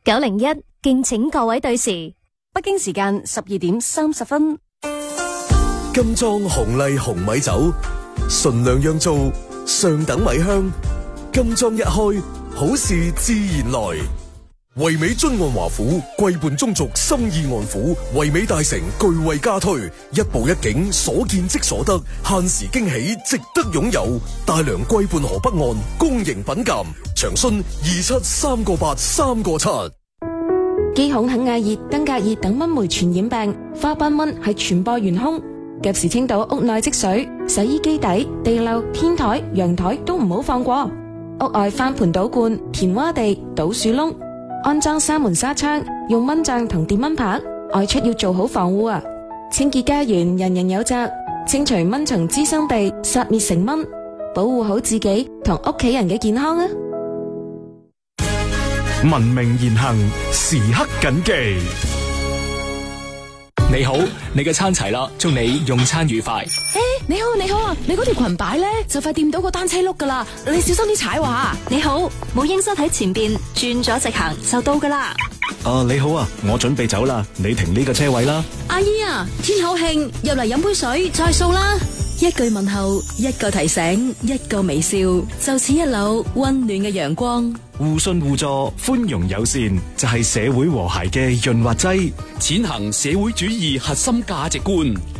901，敬請各位對時。 北京時間12:30。 金裝紅麗紅米酒，純糧釀造，上等米香。金裝一開，好事自然來。惠美津安華府，貴伴中族，心意安撫。惠美大城巨惠加推，一步一景，所見即所得，限時驚喜，值得擁有。大良貴伴河北岸，公營品鑒，長春27398397。 肌孔肯亞熱、登革熱等蚊媒傳染病，花斑蚊係傳播元兇。及時清倒屋內積水，洗衣機底、地漏、天台、陽台都唔好放過。屋外翻盆倒罐、填窪地、倒樹窿，安裝紗門紗窗，用蚊帳同電蚊拍。外出要做好防護啊！清潔家園，人人有責，清除蚊蟲滋生地，殺滅成蚊，保護好自己同屋企人嘅健康啊！ 文明言行，時刻謹記。 你好，你嘅餐齊啦，祝你用餐愉快。 你好啊，你嗰條裙擺咧就快掂到個單車轆噶啦，你小心啲踩話。 你好，母嬰室喺前邊，轉咗直行就到噶啦。 你好啊，我準備走啦，你停呢個車位啦。 阿姨啊，天口慶，入嚟飲杯水再掃啦。一句問候，一個提醒，一個微笑，就似一縷溫暖嘅陽光。 互信互助，寬容友善，就係社會和諧嘅潤滑劑。 踐行社會主義核心價值觀，